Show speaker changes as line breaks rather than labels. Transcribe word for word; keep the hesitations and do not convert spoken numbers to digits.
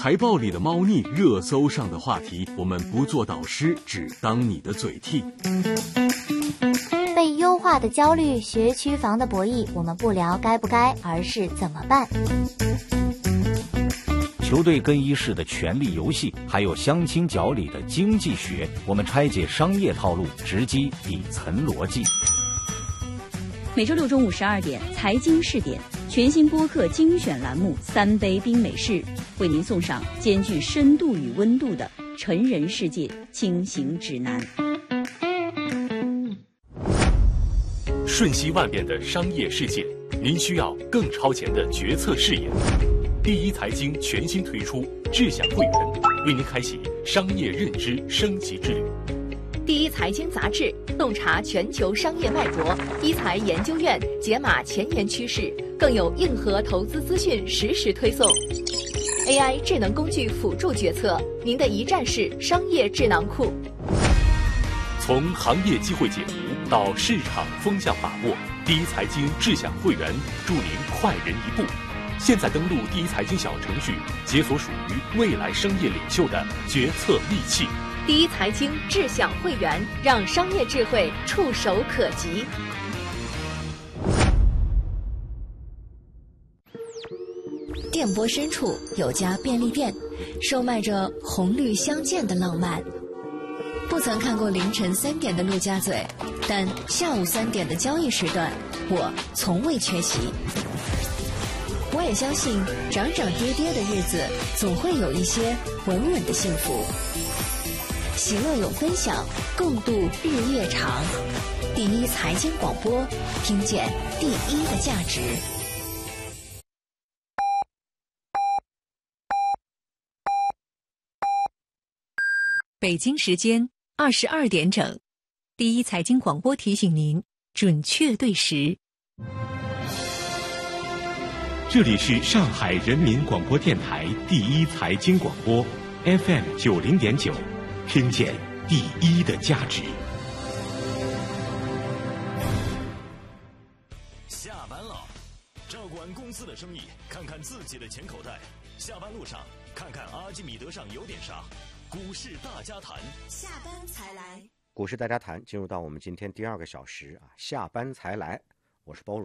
财报里的猫腻，热搜上的话题，我们不做导师，只当你的嘴替。
被优化的焦虑，学区房的博弈，我们不聊该不该，而是怎么办。
球队更衣室的权力游戏，还有相亲角里的经济学，我们拆解商业套路，直击底层逻辑。
每周六中午十二点，财经试点全新播客精选栏目《三杯冰美式》，为您送上兼具深度与温度的成人世界轻行指南。
瞬息万变的商业世界，您需要更超前的决策视野。第一财经全新推出智享会员，为您开启商业认知升级之旅。
第一财经杂志洞察全球商业脉搏，一财研究院解码前沿趋势，更有硬核投资资讯实时推送。A I 智能工具辅助决策，您的一站式商业智囊库。
从行业机会解读到市场风向把握，第一财经智享会员助您快人一步。现在登录第一财经小程序，解锁属于未来商业领袖的决策利器。
第一财经智享会员，让商业智慧触手可及。
电波深处有家便利店，售卖着红绿相间的浪漫。不曾看过凌晨三点的陆家嘴，但下午三点的交易时段，我从未缺席。我也相信，涨涨跌跌的日子，总会有一些稳稳的幸福。喜乐有分享，共度日月长。第一财经广播，听见第一的价值。
北京时间二十二点整，第一财经广播提醒您准确对时。
这里是上海人民广播电台第一财经广播 F M 九零点九，听见第一的价值。
下班了，照管公司的生意，看看自己的钱口袋。下班路上，看看阿基米德上有点啥。股市大家谈，
下班才来。
股市大家谈，进入到我们今天第二个小时啊，下班才来。我是包容。